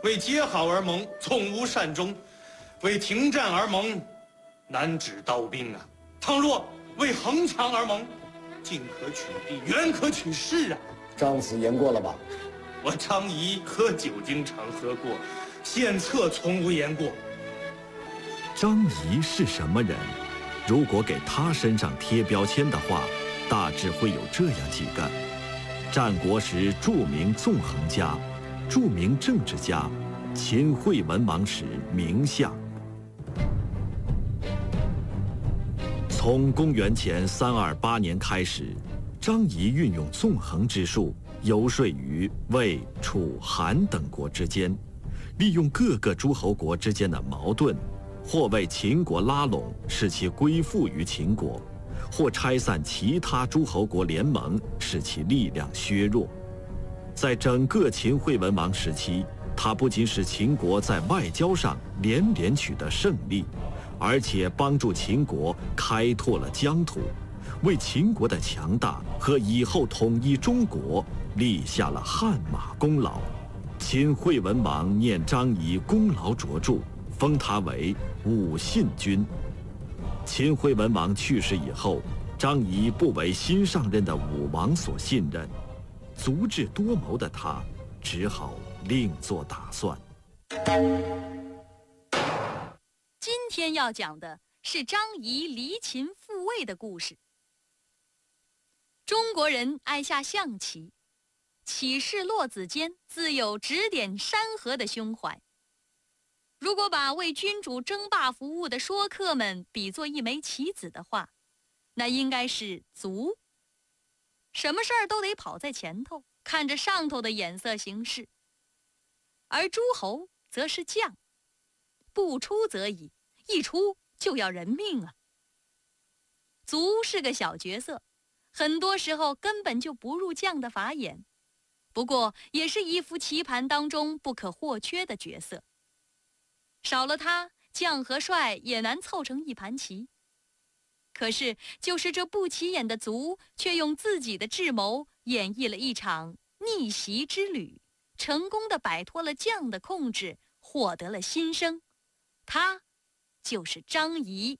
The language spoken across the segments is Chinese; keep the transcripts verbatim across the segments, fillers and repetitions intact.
为结好而盟，从无善终；为停战而盟，难止刀兵啊！倘若为横强而盟，进可取地，远可取势啊！ 张此言过了吧？ 我张仪喝酒经常喝过，献策从无言过。 张仪是什么人？如果给他身上贴标签的话，大致会有这样几个：战国时著名纵横家，著名政治家，秦惠文王时名相。从公元前三二八年开始，张仪运用纵横之术，游说于魏、楚、韩等国之间，利用各个诸侯国之间的矛盾，或为秦国拉拢，使其归附于秦国，或拆散其他诸侯国联盟，使其力量削弱。在整个秦惠文王时期，他不仅使秦国在外交上连连取得胜利，而且帮助秦国开拓了疆土，为秦国的强大和以后统一中国立下了汗马功劳。秦惠文王念张仪功劳卓著，封他为武信君。秦惠文王去世以后，张仪不为新上任的武王所信任，足智多谋的他只好另做打算。 今天要讲的是张仪离秦复魏的故事。中国人爱下象棋，棋士骆子坚自有指点山河的胸怀。如果把为君主争霸服务的说客们比作一枚棋子的话，那应该是卒。什么事儿都得跑在前头，看着上头的眼色行事。而诸侯则是将，不出则已，一出就要人命啊。卒是个小角色，很多时候根本就不入将的法眼，不过也是一副棋盘当中不可或缺的角色。少了他，将和帅也难凑成一盘棋。可是就是这不起眼的卒，却用自己的智谋演绎了一场逆袭之旅，成功地摆脱了将的控制，获得了新生。他就是张仪。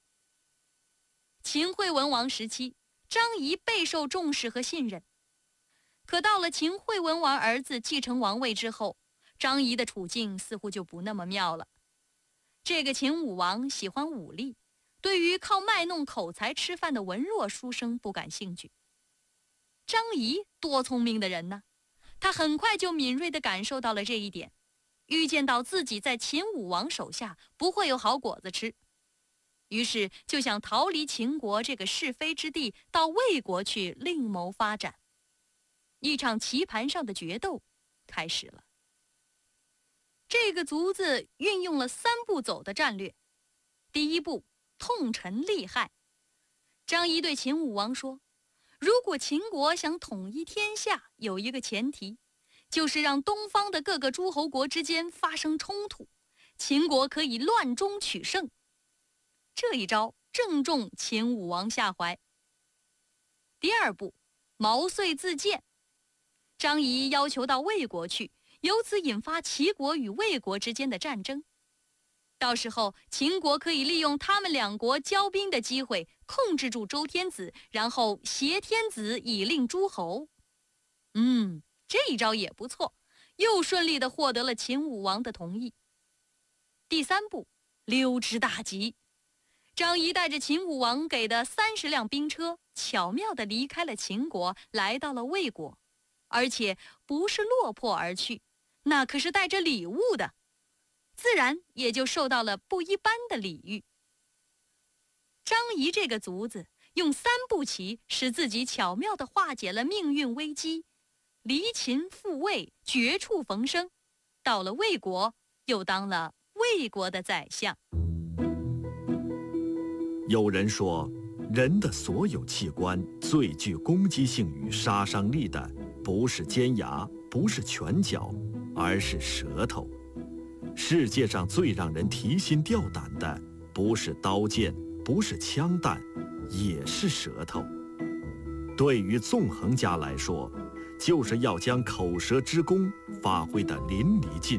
秦惠文王时期，张仪备受重视和信任。可到了秦惠文王儿子继承王位之后，张仪的处境似乎就不那么妙了。这个秦武王喜欢武力，对于靠卖弄口才吃饭的文弱书生不感兴趣。张仪多聪明的人呢，他很快就敏锐地感受到了这一点，预见到自己在秦武王手下不会有好果子吃，于是就想逃离秦国这个是非之地，到魏国去另谋发展。一场棋盘上的决斗开始了。这个卒子运用了三步走的战略。第一步，痛陈利害。张仪对秦武王说，如果秦国想统一天下，有一个前提，就是让东方的各个诸侯国之间发生冲突，秦国可以乱中取胜。这一招正中秦武王下怀。第二步，毛遂自荐。张仪要求到魏国去，由此引发齐国与魏国之间的战争。到时候秦国可以利用他们两国交兵的机会，控制住周天子，然后挟天子以令诸侯。嗯，这一招也不错，又顺利地获得了秦武王的同意。第三步，溜之大吉。张仪带着秦武王给的三十辆兵车，巧妙地离开了秦国，来到了魏国，而且不是落魄而去，那可是带着礼物的，自然也就受到了不一般的礼遇。张仪这个卒子用三步棋使自己巧妙地化解了命运危机，离秦复魏，绝处逢生，到了魏国又当了魏国的宰相。 有人说，人的所有器官最具攻击性与杀伤力的，不是尖牙，不是拳脚，而是舌头。世界上最让人提心吊胆的，不是刀剑，不是枪弹，也是舌头。对于纵横家来说，就是要将口舌之功发挥得淋漓尽